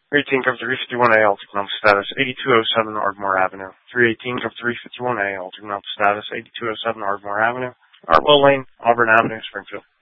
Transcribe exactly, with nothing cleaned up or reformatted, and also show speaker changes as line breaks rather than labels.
three eighteen Gov three fifty-one A, altered mental status, eighty-two oh seven Ardmore Avenue. three eighteen Gov three fifty-one A, altered mental status, eighty-two oh seven Ardmore Avenue. Artwell Lane, Auburn Avenue, Springfield.